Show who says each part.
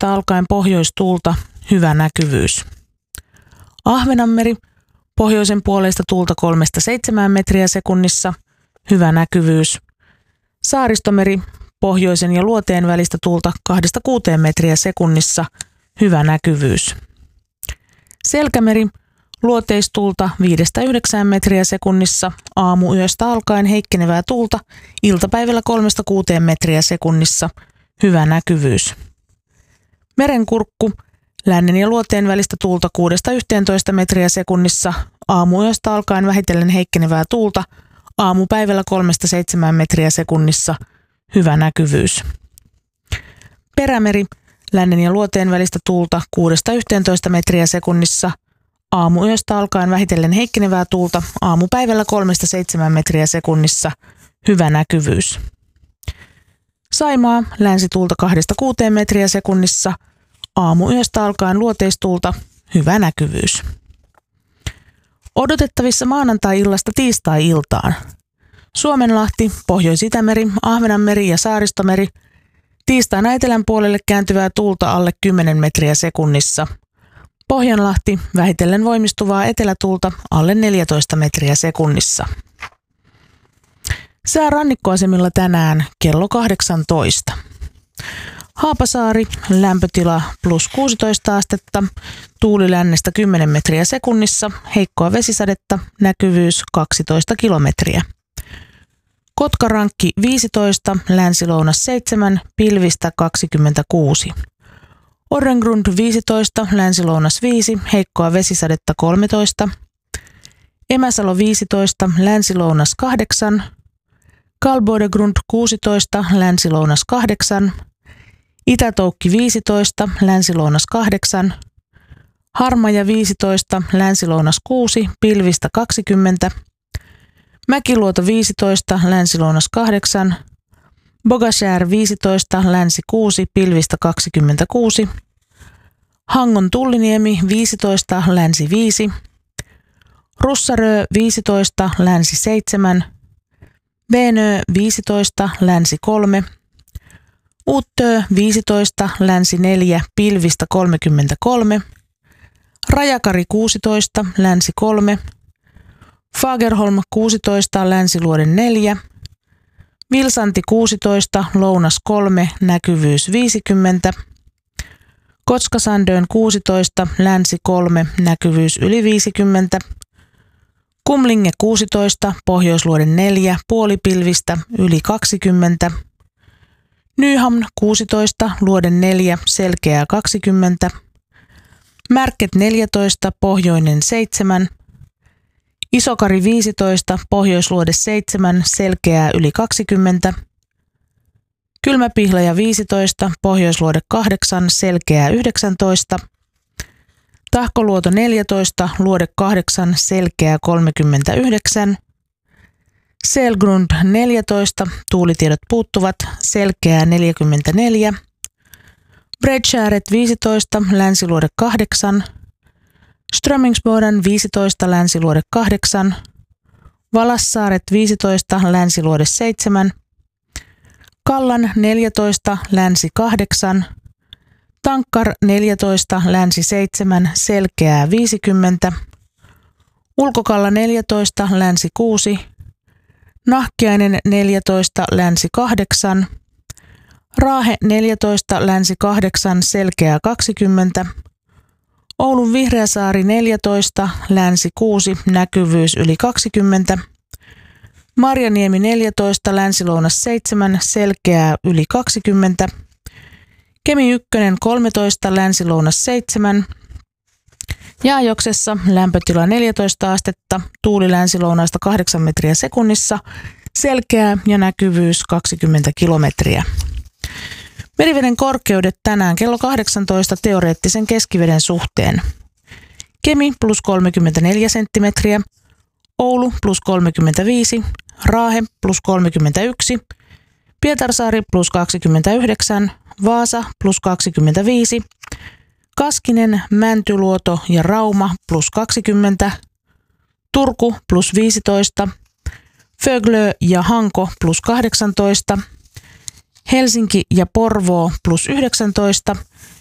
Speaker 1: Aamuyöstä alkaen pohjoistuulta, hyvä näkyvyys. Ahvenanmeri, pohjoisen puoleista tuulta 3-7 metriä sekunnissa, hyvä näkyvyys. Saaristomeri, pohjoisen ja luoteen välistä tuulta 2-6 metriä sekunnissa, hyvä näkyvyys. Selkämeri, luoteistuulta 5-9 metriä sekunnissa, aamuyöstä alkaen heikkenevää tuulta, iltapäivällä 3-6 metriä sekunnissa, hyvä näkyvyys. Merenkurkku, lännen ja luoteen välistä tuulta 6-11 metriä sekunnissa, aamuyöstä alkaen vähitellen heikkenevää tuulta, aamupäivällä 3-7 metriä sekunnissa, hyvä näkyvyys. Perämeri, lännen ja luoteen välistä tuulta 6-11 metriä sekunnissa, aamuyöstä alkaen vähitellen heikkenevää tuulta, aamupäivällä 3-7 metriä sekunnissa, hyvä näkyvyys. Saimaa, länsituulta 2-6 metriä sekunnissa, aamuyöstä alkaen luoteistuulta, hyvä näkyvyys. Odotettavissa maanantai-illasta tiistai-iltaan. Suomenlahti, Pohjois-Itämeri, Ahvenanmeri ja Saaristomeri. Tiistaina etelän puolelle kääntyvää tuulta alle 10 metriä sekunnissa. Pohjanlahti, vähitellen voimistuvaa etelätuulta alle 14 metriä sekunnissa. Sää rannikkoasemilla tänään kello 18. Haapasaari, lämpötila +16 astetta, tuuli lännestä 10 metriä sekunnissa, heikkoa vesisadetta, näkyvyys 12 kilometriä. Kotkarankki 15, länsi-lounas 7, pilvistä 26. Orrengrund 15, länsi-lounas 5, heikkoa vesisadetta 13. Emäsalo 15, länsi-lounas 8. Kalbodegrund 16, länsi-lounas 8. Itätoukki 15, länsi-lounas 8. Harmaja 15, länsi-lounas 6, pilvistä 20. Mäkiluoto 15, länsi-lounas 8. Bogashär 15, länsi 6, pilvistä 26. Hangon Tulliniemi 15, länsi 5. Russarö 15, länsi 7. Veenö 15, länsi 3. Uttö 15, länsi 4, pilvistä 33. Rajakari 16, länsi 3. Fagerholm 16, länsiluoden 4. Vilsanti 16, lounas 3, näkyvyys 50. Kotskasandön 16, länsi 3, näkyvyys yli 50. Kumlinge 16, pohjoisluoden 4, puolipilvistä yli 20. Nyhamn 16, luoden 4, selkeää 20. Märket 14, pohjoinen 7. Isokari 15, pohjoisluode 7, selkeää yli 20. Kylmäpihlaja 15, pohjoisluode 8, selkeää 19. Tahkoluoto 14, luode 8, selkeää 39. Selgrund 14, tuulitiedot puuttuvat, selkeää 44. Bredskäret 15, länsiluode 8. Strömingsboden 15, länsiluode 8. Valassaaret 15, länsiluode 7. Kallan 14, länsi 8. Tankkar 14, länsi 7, selkeää 50. Ulkokalla 14, länsi 6. Nahkiainen 14, länsi 8. Raahe 14, länsi 8, selkeää 20. Oulun Vihreäsaari 14, länsi 6, näkyvyys yli 20. Marjaniemi 14, länsi-lounas 7, selkeää yli 20. Kemi 1 13, länsi-lounas 7. Jaajoksessa lämpötila 14 astetta, tuuli länsi-lounaasta 8 metriä sekunnissa, selkeää ja näkyvyys 20 kilometriä. Meriveden korkeudet tänään kello 18 teoreettisen keskiveden suhteen. Kemi +34 senttimetriä, Oulu +35, Raahe +31, Pietarsaari +29, Vaasa +25, Kaskinen, Mäntyluoto ja Rauma +20, Turku +15, Föglö ja Hanko +18, Helsinki ja Porvoo +19,